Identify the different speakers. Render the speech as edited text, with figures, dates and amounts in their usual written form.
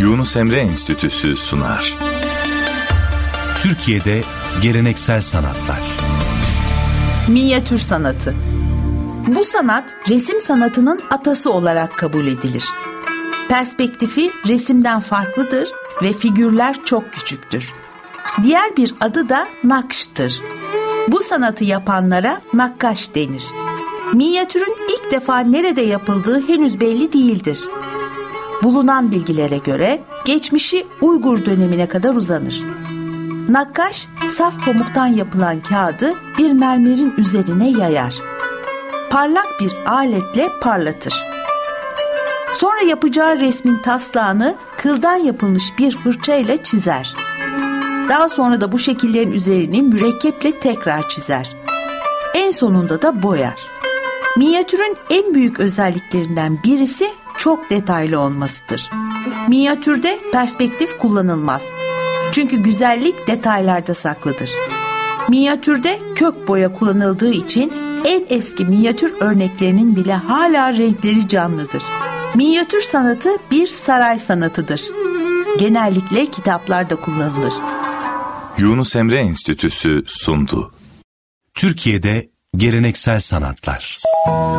Speaker 1: Yunus Emre Enstitüsü sunar.
Speaker 2: Türkiye'de geleneksel sanatlar.
Speaker 3: Minyatür sanatı. Bu sanat resim sanatının atası olarak kabul edilir. Perspektifi resimden farklıdır ve figürler çok küçüktür. Diğer bir adı da nakştır. Bu sanatı yapanlara nakkaş denir. Minyatürün ilk defa nerede yapıldığı henüz belli değildir. Bulunan bilgilere göre geçmişi Uygur dönemine kadar uzanır. Nakkaş, saf pamuktan yapılan kağıdı bir mermerin üzerine yayar. Parlak bir aletle parlatır. Sonra yapacağı resmin taslağını kıldan yapılmış bir fırçayla çizer. Daha sonra da bu şekillerin üzerini mürekkeple tekrar çizer. En sonunda da boyar. Minyatürün en büyük özelliklerinden birisi çok detaylı olmasıdır. Minyatürde perspektif kullanılmaz. Çünkü güzellik detaylarda saklıdır. Minyatürde kök boya kullanıldığı için en eski minyatür örneklerinin bile hala renkleri canlıdır. Minyatür sanatı bir saray sanatıdır. Genellikle kitaplarda kullanılır.
Speaker 1: Yunus Emre Enstitüsü sundu.
Speaker 2: Türkiye'de geleneksel sanatlar.